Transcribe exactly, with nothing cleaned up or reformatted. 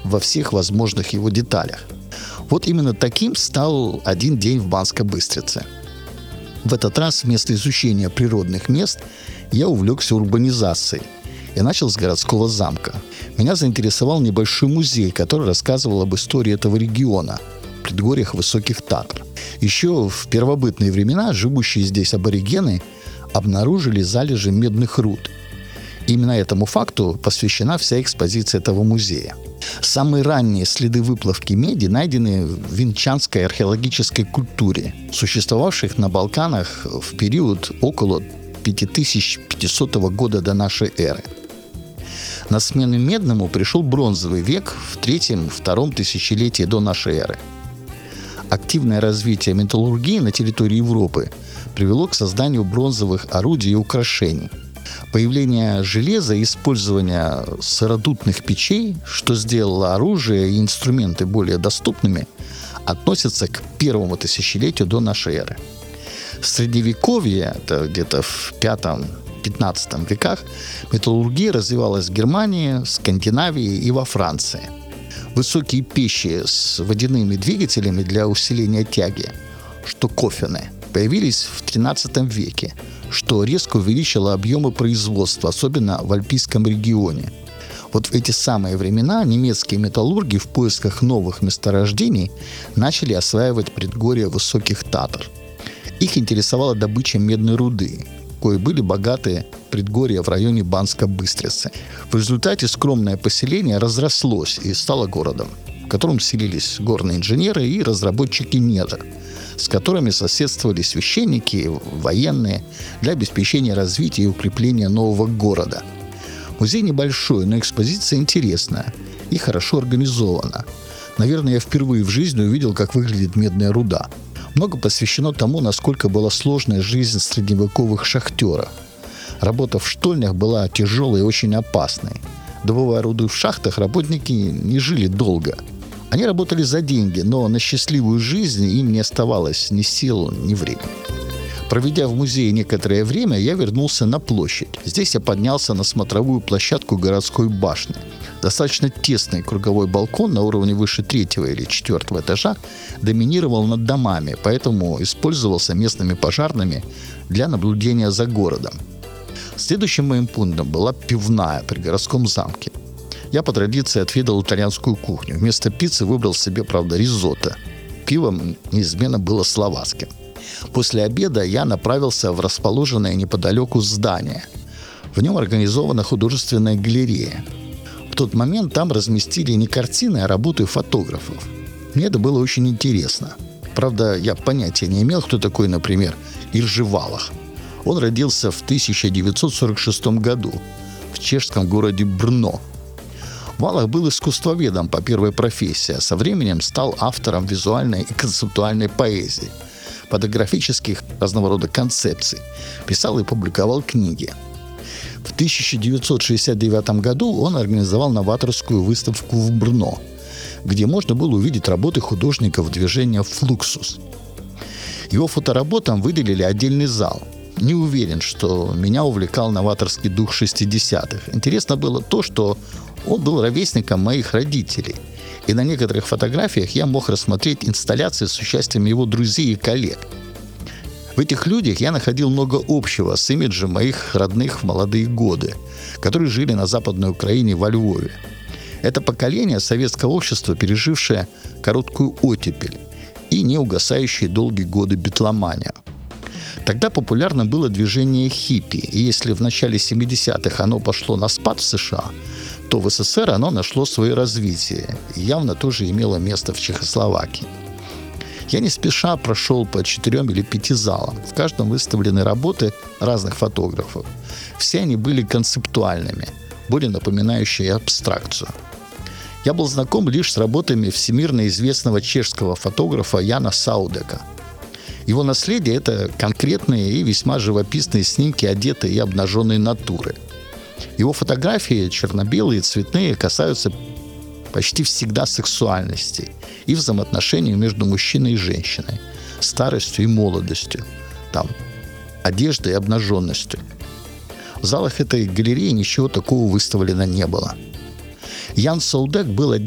во всех возможных его деталях. Вот именно таким стал один день в Банской Быстрице. В этот раз вместо изучения природных мест я увлекся урбанизацией и начал с городского замка. Меня заинтересовал небольшой музей, который рассказывал об истории этого региона, предгорьях Высоких Татр. Еще в первобытные времена живущие здесь аборигены обнаружили залежи медных руд. Именно этому факту посвящена вся экспозиция этого музея. Самые ранние следы выплавки меди найдены в винчанской археологической культуре, существовавших на Балканах в период около пять тысяч пятисотого года до нашей эры. На смену медному пришел бронзовый век в третьем-втором тысячелетии до нашей эры. Активное развитие металлургии на территории Европы привело к созданию бронзовых орудий и украшений. Появление железа и использование сыродутных печей, что сделало оружие и инструменты более доступными, относятся к первому тысячелетию до нашей эры. В Средневековье, это где-то в пятом-пятнадцатом веках, металлургия развивалась в Германии, Скандинавии и во Франции. Высокие печи с водяными двигателями для усиления тяги, штуковины, появились в тринадцатом веке, что резко увеличило объемы производства, особенно в Альпийском регионе. Вот в эти самые времена немецкие металлурги в поисках новых месторождений начали осваивать предгорья Высоких Татр. Их интересовала добыча медной руды, кои были богаты предгорья в районе Банской Быстрицы. В результате скромное поселение разрослось и стало городом, в котором селились горные инженеры и разработчики недр, с которыми соседствовали священники, военные, для обеспечения развития и укрепления нового города. Музей небольшой, но экспозиция интересная и хорошо организована. Наверное, я впервые в жизни увидел, как выглядит медная руда. Много посвящено тому, насколько была сложная жизнь средневековых шахтеров. Работа в штольнях была тяжелой и очень опасной. Добывая руду в шахтах, работники не жили долго. Они работали за деньги, но на счастливую жизнь им не оставалось ни сил, ни времени. Проведя в музее некоторое время, я вернулся на площадь. Здесь я поднялся на смотровую площадку городской башни. Достаточно тесный круговой балкон на уровне выше третьего или четвертого этажа доминировал над домами, поэтому использовался местными пожарными для наблюдения за городом. Следующим моим пунктом была пивная при городском замке. Я по традиции отведал итальянскую кухню. Вместо пиццы выбрал себе, правда, ризотто. Пиво неизменно было словацким. После обеда я направился в расположенное неподалеку здание. В нем организована художественная галерея. В тот момент там разместили не картины, а работы фотографов. Мне это было очень интересно. Правда, я понятия не имел, кто такой, например, Иржи Валах. Он родился в тысяча девятьсот сорок шестом году в чешском городе Брно. Валах был искусствоведом по первой профессии, а со временем стал автором визуальной и концептуальной поэзии, фотографических разного рода концепций, писал и публиковал книги. В тысяча девятьсот шестьдесят девятом году он организовал новаторскую выставку в Брно, где можно было увидеть работы художников движения «Флуксус». Его фотоработам выделили отдельный зал. Не уверен, что меня увлекал новаторский дух шестидесятых. Интересно было то, что он был ровесником моих родителей. И на некоторых фотографиях я мог рассмотреть инсталляции с участием его друзей и коллег. В этих людях я находил много общего с имиджем моих родных в молодые годы, которые жили на Западной Украине во Львове. Это поколение советского общества, пережившее короткую оттепель и неугасающие долгие годы битломанию. Тогда популярно было движение хиппи, и если в начале семидесятых оно пошло на спад в США, то в СССР оно нашло свое развитие и явно тоже имело место в Чехословакии. Я не спеша прошел по четырем или пяти залам. В каждом выставлены работы разных фотографов. Все они были концептуальными, более напоминающие абстракцию. Я был знаком лишь с работами всемирно известного чешского фотографа Яна Саудека. Его наследие – это конкретные и весьма живописные снимки одетой и обнаженной натуры. Его фотографии, черно-белые, цветные, касаются почти всегда сексуальности и взаимоотношений между мужчиной и женщиной, старостью и молодостью, там, одеждой и обнаженностью. В залах этой галереи ничего такого выставлено не было. Ян Саудек был одним